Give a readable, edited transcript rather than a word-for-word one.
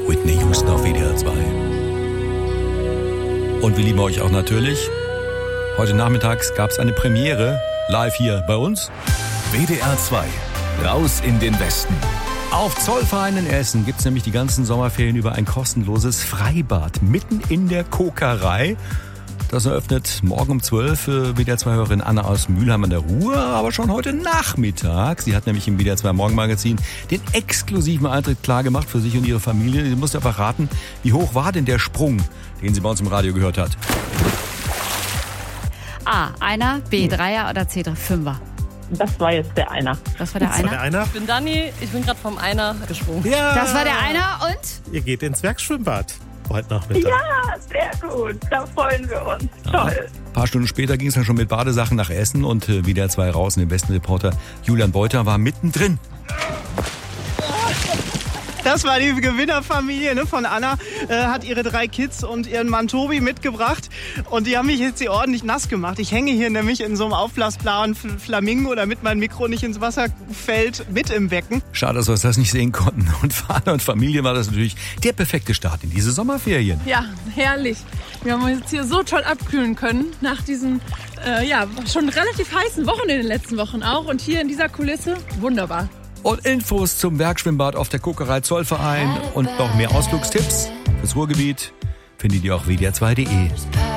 Whitney Houston auf WDR 2. Und wir lieben euch auch natürlich. Heute nachmittags gab es eine Premiere live hier bei uns. WDR 2, raus in den Westen. Auf Zollverein in Essen gibt es nämlich die ganzen Sommerferien über ein kostenloses Freibad mitten in der Kokerei. Das eröffnet morgen um 12 WDR 2-Hörerin Anna aus Mülheim an der Ruhr, aber schon heute Nachmittag. Sie hat nämlich im WDR 2 Morgenmagazin den exklusiven Eintritt klar gemacht für sich und ihre Familie. Sie musste einfach raten, wie hoch war denn der Sprung, den sie bei uns im Radio gehört hat. A, Einer, B, Dreier oder C, Fünfer? Das war jetzt der Einer. Das war der Einer? Ich bin Dani, ich bin gerade vom Einer gesprungen. Ja. Das war der Einer und? Ihr geht ins Werkschwimmbad heute Nachmittag. Ja, sehr gut. Da freuen wir uns. Toll. Ein paar Stunden später ging es dann schon mit Badesachen nach Essen und WDR 2 raus. Und der Westenreporter Julian Beuter war mittendrin. Das war die Gewinnerfamilie von Anna, hat ihre 3 Kids und ihren Mann Tobi mitgebracht und die haben mich jetzt hier ordentlich nass gemacht. Ich hänge hier nämlich in so einem aufblasbaren Flamingo, damit mein Mikro nicht ins Wasser fällt, mit im Becken. Schade, dass wir das nicht sehen konnten. Und für Anna und Familie war das natürlich der perfekte Start in diese Sommerferien. Ja, herrlich. Wir haben uns jetzt hier so toll abkühlen können nach diesen schon relativ heißen Wochen in den letzten Wochen auch. Und hier in dieser Kulisse, wunderbar. Und Infos zum Werkschwimmbad auf der Kokerei Zollverein und noch mehr Ausflugstipps fürs Ruhrgebiet findet ihr auf wdr2.de.